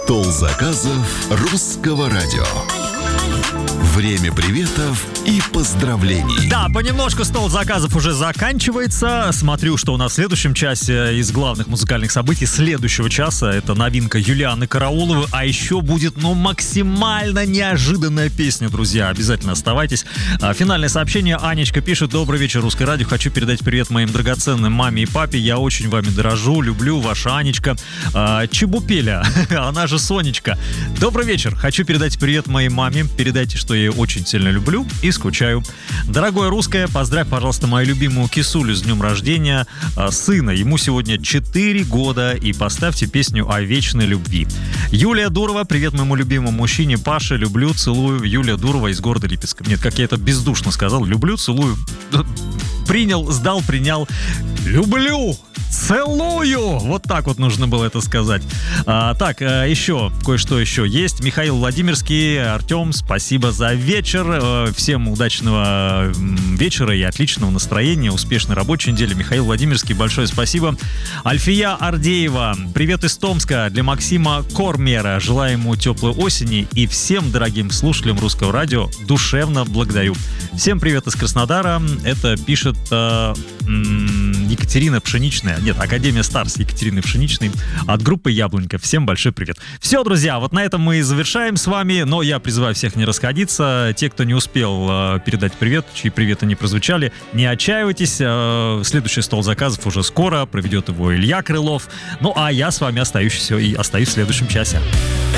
Стол заказов русского радио. Время приветов и поздравлений. Да, понемножку стол заказов уже заканчивается. Смотрю, что у нас в следующем часе из главных музыкальных событий следующего часа это новинка Юлианны Карауловой, а еще будет, максимально неожиданная песня, друзья. Обязательно оставайтесь. Финальное сообщение. Анечка пишет: добрый вечер, Русское радио. Хочу передать привет моим драгоценным маме и папе. Я очень вами дорожу, люблю, ваша Анечка. Чебупеля, она же Сонечка. Добрый вечер. Хочу передать привет моей маме. Передайте, что я ее очень сильно люблю и скучаю. Дорогое русское, поздравь, пожалуйста, мою любимую Кисулю с днем рождения сына. Ему сегодня 4 года. И поставьте песню о вечной любви. Юлия Дурова. Привет моему любимому мужчине Паше. Люблю, целую. Юлия Дурова из города Липецка. Нет, как я это бездушно сказал. Люблю, целую. Принял, сдал, принял. Люблю! Целую! Вот так вот нужно было это сказать. Так, еще кое-что еще есть. Михаил Владимирский. Артем, спасибо за вечер. Всем удачного вечера и отличного настроения. Успешной рабочей недели. Михаил Владимирский, большое спасибо. Альфия Ардеева. Привет из Томска. Для Максима Кормера. Желаю ему теплой осени. И всем дорогим слушателям Русского радио душевно благодарю. Всем привет из Краснодара. Это пишет Екатерина Пшеничная. Нет, Академия Старс Екатерины Пшеничной от группы Яблонька. Всем большой привет. Все, друзья, вот на этом мы и завершаем с вами, но я призываю всех не расходиться. Те, кто не успел передать привет, чьи приветы не прозвучали, не отчаивайтесь. Следующий стол заказов уже скоро, проведет его Илья Крылов. Ну, а я с вами остаюсь в следующем часе.